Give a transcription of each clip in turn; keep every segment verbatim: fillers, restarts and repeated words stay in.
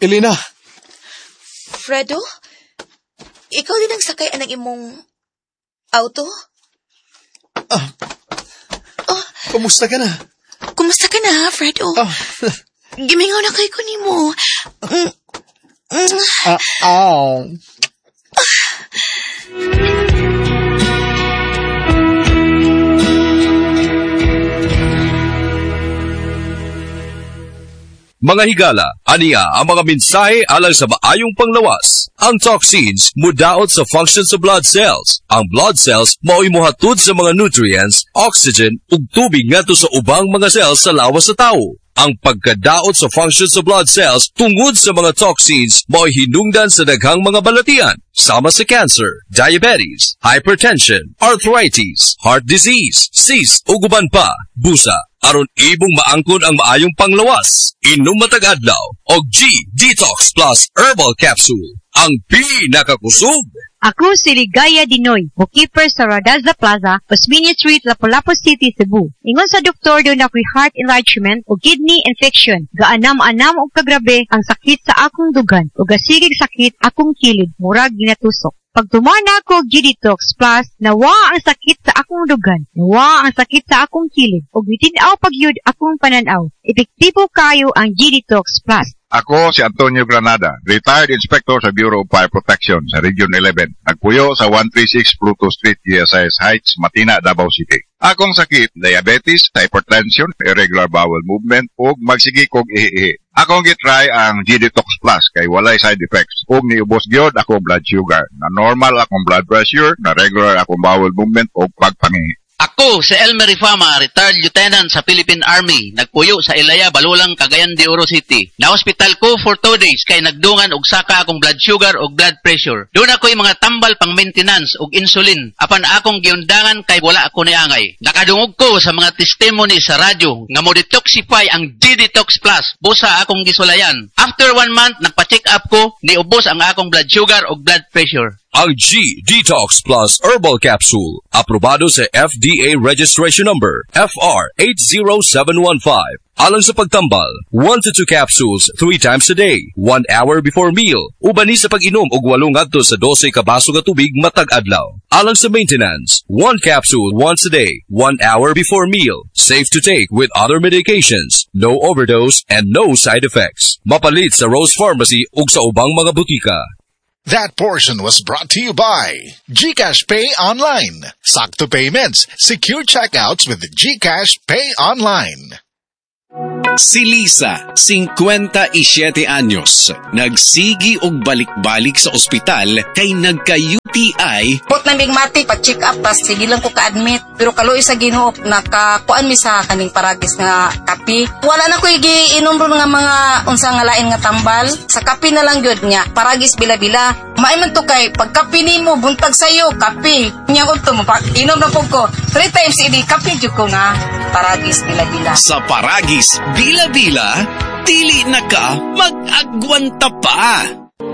Elena! Fredo? Ikaw din ang sakay ng imong auto? Ah, oh, kumusta ka na? Kumusta ka na, Fredo? Ah, Gimingaw na kay ko nimo. Mm, mm. ah, ow. Mga higala, aniya ang mga mensahe alang sa maayong panglawas. Ang toxins mudaot sa function sa blood cells. Ang blood cells mao'y mohatod sa mga nutrients, oxygen, ug tubig ngadto sa ubang mga cells sa lawas sa tao. Ang pagkadaot sa function sa blood cells tungod sa mga toxins mao'y hinungdan sa daghang mga balatian, sama sa cancer, diabetes, hypertension, arthritis, heart disease, cyst ug uban pa, busa, aron ibong maangkon ang maayong panglawas. Inom matag adlaw og G Detox Plus Herbal Capsule, ang pinakakusog. Ako si Ligaya Dinoy, bookkeeper sa Radaza Plaza, Osmeña Street, Lapu-Lapu City, Cebu. Ingon sa doktor doon ako'y heart enlargement o kidney infection. Gaanam-anam o kagrabe ang sakit sa akong dugan o gasigig sakit akong kilid, murag ginatusok. Pag tumana ako G Detox Plus, nawa ang sakit sa akong dugan, nawa ang sakit sa akong kilid, o bitinaw pagyud akong pananaw. Epektibo kayo ang G Detox Plus. Ako si Antonio Granada, retired inspector sa Bureau of Fire Protection sa Region eleven. Nagpuyo sa one thirty-six Pluto Street, G S I S Heights, Matina, Davao City. Akong sakit, diabetes, hypertension, irregular bowel movement, ug magsigi kog ihi-ihi. Akong gitry ang G Detox Plus kay walay side effects. Ug niubos gyud akong blood sugar. Na normal akong blood pressure, na regular akong bowel movement ug pagpangihi. Ako si Elmer Rifama, retired lieutenant sa Philippine Army. Nagpuyo sa Ilaya, Balulang, Cagayan de Oro City. Na-hospital ko for two days kay nagdungan og saka akong blood sugar og blood pressure. Doon ako'y mga tambal pang maintenance og insulin. Apan akong giundangan kay wala ako niangay. Nakadungog ko sa mga testimony sa radyo nga mo detoxify ang G Detox Plus. Busa akong gisulayan. After one month, nagpa-check up ko, niubos ang akong blood sugar og blood pressure. Ang G Detox Plus Herbal Capsule, aprobado sa F D A Registration Number F R eight zero seven one five. Alang sa pagtambal, one to two capsules three times a day, one hour before meal. Ubani sa pag-inom og walong ngadto sa twelve ka baso nga tubig matag adlaw. Alang sa maintenance, one capsule once a day, one hour before meal. Safe to take with other medications, no overdose and no side effects. Mapalit sa Rose Pharmacy ug sa ubang mga butika. That portion was brought to you by GCash Pay Online. Sakto payments, secure checkouts with the GCash Pay Online. Si Lisa, fifty-seven anyos, nagsigi og balik-balik sa ospital kay nagka-U T I. Put na bigmatik, pag-check up, tas sige lang ko ka-admit. Pero kaluoy sa Ginoo, nakakuan mi sa kaning paragis nga kapi. Wala na ko i-inom ron nga mga unsa nga lain nga tambal. Sa kapi na lang gyud niya, paragis bila-bila. Maiman to kay, pag kapi nimo, buntag sayo, kapi. Nya ko to, inom na po ko. Three times ini, kapi jud ko nga, paragis bila-bila. Sa paragis bila-bila, dili na ka mag-agwanta pa.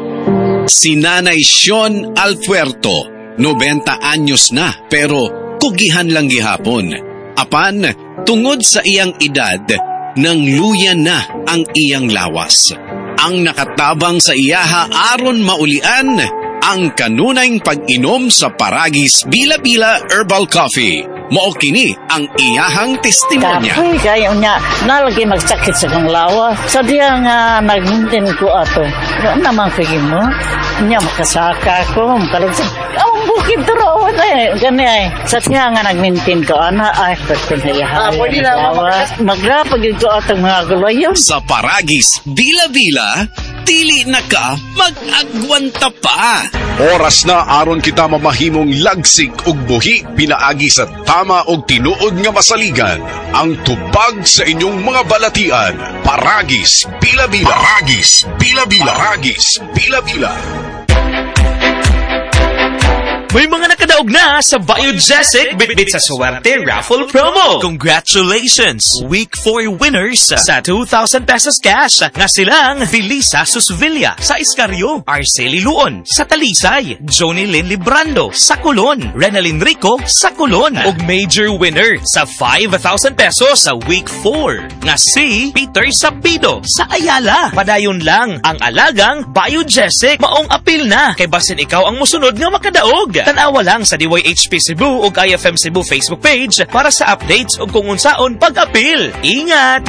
Si Nanay Sean Alfuerto, ninety anyos na, pero kugihan lang gihapon. Apan, tungod sa iyang edad, nang luya na ang iyang lawas. Ang nakatabang sa iyaha aron maulian, ang kanunayng pag-inom sa paragis bila-bila herbal coffee. Mao kini ang iyahang testimonya. Kapoy kayo niya, nalagi magsakit sa kong lawa. Sa diya nga nag-maintain ko ato. Ano naman pigin mo? Niya makasaka ko, makalagsan. Ang bukid turo eh. Gani ay. Sa diya nga nag-maintain ko, ana ay pagpun na iyahan. Pwede na magrapag ko atong mga gulayon. Sa paragis bila-bila, dili na ka mag-agwanta pa. Oras na aron kita mamahimong lagsig ug buhi pinaagi sa tama og tinuod nga masaligan. Ang tubag sa inyong mga balatian. Paragis bila-bila. Paragis bila-bila. Paragis bila-bila. May mga nakadaog na sa Biogesic Bitbit sa Suwerte Raffle Promo. Congratulations! Week four winners sa two thousand pesos cash nga silang Felisa Susvilla sa Iscario, Arceli Luon sa Talisay, Johnny Lynn Librando sa Colon, Renalyn Rico sa Colon, ug major winner sa five thousand pesos sa Week four nga si Peter Sapido sa Ayala. Padayon lang ang alagang Biogesic. Maong apil na kay basin ikaw ang musunod nga makadaog. Tanawa lang sa D Y H P Cebu ug I F M Cebu Facebook page para sa updates ug kung unsaon pag-apil. Ingat!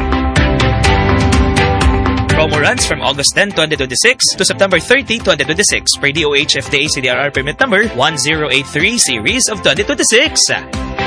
Promo runs from August tenth, twenty twenty-six to September thirtieth, twenty twenty-six per D O H F D A C D R R permit number one zero eight three series of twenty twenty-six.